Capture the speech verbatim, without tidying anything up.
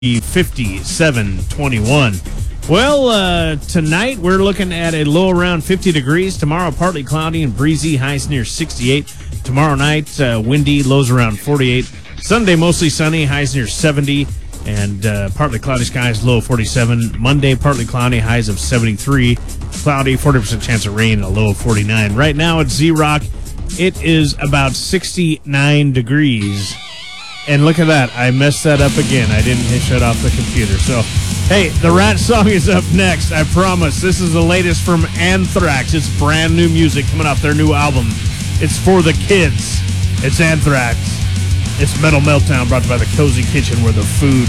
fifty-seven twenty-one. Well, uh, tonight we're looking at a low around fifty degrees. Tomorrow, partly cloudy and breezy, highs near sixty-eight. Tomorrow night, uh, windy, lows around forty-eight. Sunday, mostly sunny, highs near seventy. And uh, partly cloudy skies, low of forty-seven. Monday, partly cloudy, highs of seventy-three. Cloudy, forty percent chance of rain, a low of forty-nine. Right now at Z-Rock, it is about sixty-nine degrees. And look at that. I messed that up again. I didn't hit shut off the computer. So, hey, the Rat song is up next. I promise. This is the latest from Anthrax. It's brand new music coming off their new album. It's for the kids. It's Anthrax. It's Metal Meltdown, brought to you by the Cozy Kitchen, where the food